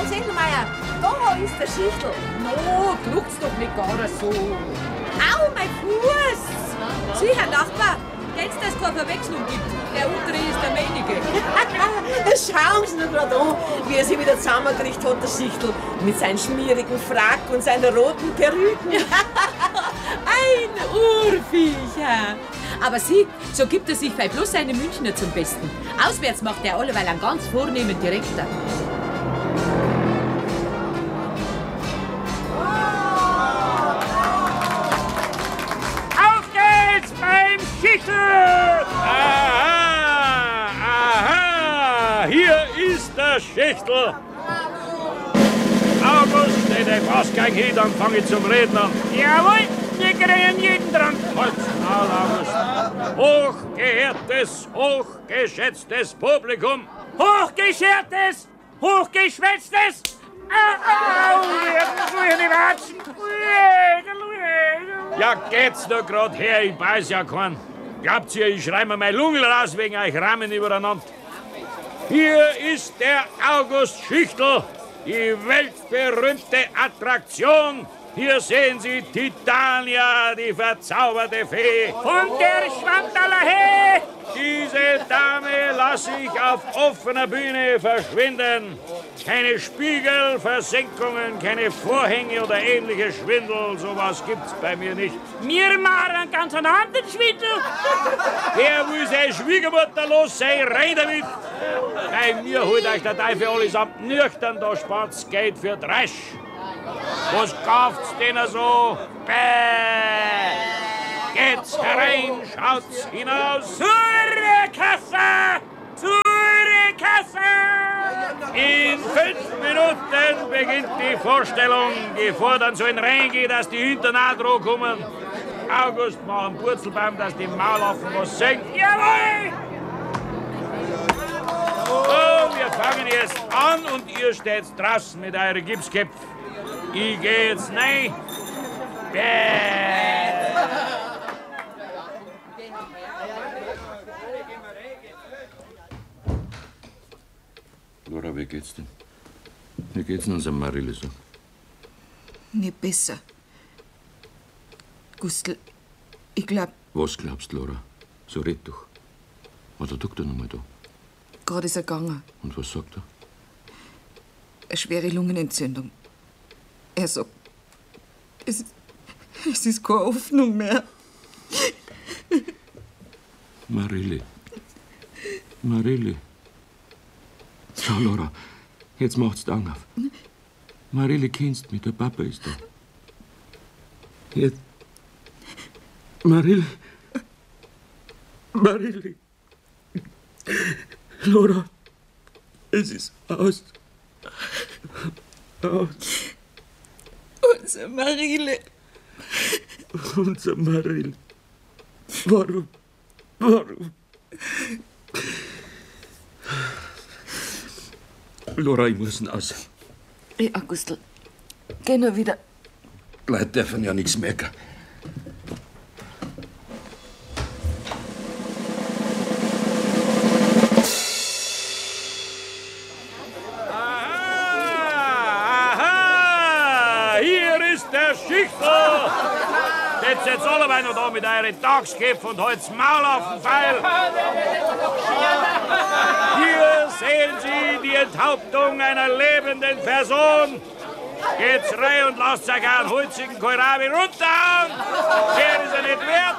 Engelmeier, da ist der Schichtel. No, druck's doch nicht gar so. Au, mein Fuß! Sie, Herr Nachbar, geht's, dass es keine Verwechslung gibt? Der untere ist der Meinige. Schauen Sie nur gerade an, wie er sich wieder zusammengekriegt hat, der Schichtel. Mit seinem schmierigen Frack und seiner roten Perücken. Ein Urviecher. Aber Sie, so gibt er sich bei bloß seine Münchner zum Besten. Auswärts macht er alleweil einen ganz vornehmen Direktor. Auf geht's beim Schichtel! Aha, aha, hier ist der Schichtel. August, steht euch fast gleich hin, dann fange ich zum Reden an. Jawohl, wir kriegen jeden dran. Halt's Maul, August. Hochgeehrtes, hochgeschätztes Publikum. Hochgeschertes, hochgeschwätztes. Die Watschen. Ja, geht's nur grad her, ich beiß ja keinen. Glaubt ihr, ich schreibe mir mein Lungel raus wegen euch Rahmen übereinander? Hier ist der August Schichtel, die weltberühmte Attraktion. Hier sehen Sie Titania, die verzauberte Fee. Und der Schwandalahee. Diese Dame lasse ich auf offener Bühne verschwinden. Keine Spiegel, Versenkungen, keine Vorhänge oder ähnliche Schwindel. Sowas gibt's bei mir nicht. Wir machen einen ganz anderen Schwindel. Wer will seine Schwiegermutter los sein? Rein damit! Bei mir holt euch der Teufel allesamt nüchtern, da spart's Geld für Dresch. Was kauft's denn so? Bäh! Geht's herein, schaut's hinaus. Zur Kasse! Zur Kasse! In 5 Minuten beginnt die Vorstellung. Bevor dann so ein reingeht, dass die hinten auch dran kommen. August, mach einen Purzelbaum, dass die Maulaffen was sehen. Jawohl! So, wir fangen jetzt an und ihr steht draußen mit euren Gipsköpfen. Ich geh jetzt rein. Bäh! Laura, wie geht's denn? Wie geht's denn unserem Marille so? Nicht besser. Gustl, ich glaub... Was glaubst, Laura? So red doch. War der Doktor noch mal da? Gerade ist er gegangen. Und was sagt er? Eine schwere Lungenentzündung. Er sagt, es ist keine Hoffnung mehr. Marille. Marille. Schau, Laura, jetzt macht's die Augen auf. Marille, kennst mich, der Papa ist da. Jetzt. Marille. Marille. Laura, es ist aus. Aus. Unser Marille. Unser Marille. Warum? Warum? Laura, ich muss raus. Ja, Gustl, geh nur wieder. Leute dürfen ja nichts merken. Aha! Hier ist der Schichtel! Setzt jetzt alle noch da mit euren Tagsköpfen und halt's Maul auf den Pfeil! Hier sehen Sie die Enthauptung einer lebenden Person. Geht's rein und lasst euch einen holzigen Kohlrabi runterhauen. Der ist er nicht wert.